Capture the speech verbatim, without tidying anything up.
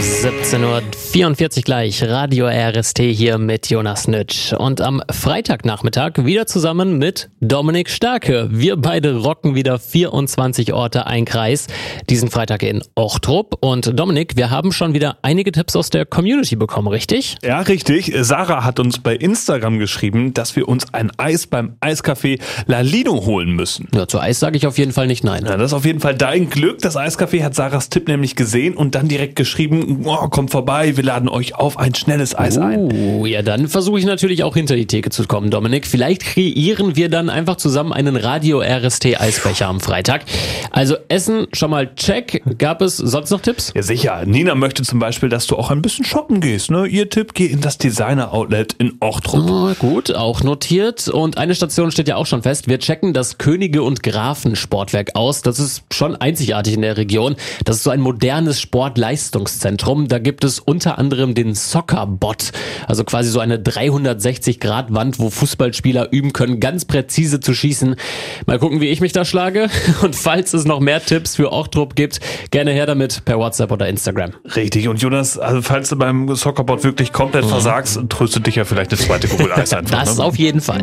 siebzehn Uhr vierundvierzig gleich, Radio R S T hier mit Jonas Nütsch. Und am Freitagnachmittag wieder zusammen mit Dominik Starke. Wir beide rocken wieder vierundzwanzig Orte, ein Kreis. Diesen Freitag in Ochtrup. Und Dominik, wir haben schon wieder einige Tipps aus der Community bekommen, richtig? Ja, richtig. Sarah hat uns bei Instagram geschrieben, dass wir uns ein Eis beim Eiscafé Lalino holen müssen. Ja, zu Eis sage ich auf jeden Fall nicht nein. Ja, das ist auf jeden Fall dein Glück. Das Eiscafé hat Sarahs Tipp nämlich gesehen und dann direkt geschrieben, oh, kommt vorbei, wir laden euch auf ein schnelles Eis ein. Oh, ja, dann versuche ich natürlich auch hinter die Theke zu kommen, Dominik. Vielleicht kreieren wir dann einfach zusammen einen Radio R S T Eisbecher am Freitag. Also Essen schon mal check. Gab es sonst noch Tipps? Ja, sicher. Nina möchte zum Beispiel, dass du auch ein bisschen shoppen gehst. Ne? Ihr Tipp, geh in das Designer-Outlet in Ochtrup. Oh, gut, auch notiert. Und eine Station steht ja auch schon fest. Wir checken das Könige- und Grafen-Sportwerk aus. Das ist schon einzigartig in der Region. Das ist so ein modernes Sportleistungszentrum. Da gibt es unter anderem den Soccerbot. Also quasi so eine dreihundertsechzig Grad Wand, wo Fußballspieler üben können, ganz präzise zu schießen. Mal gucken, wie ich mich da schlage. Und falls es noch mehr Tipps für Ochtrup gibt, gerne her damit per WhatsApp oder Instagram. Richtig. Und Jonas, also falls du beim Soccerbot wirklich komplett mhm. versagst, tröstet dich ja vielleicht eine zweite Kugel Eis einfach. Das ne? auf jeden Fall.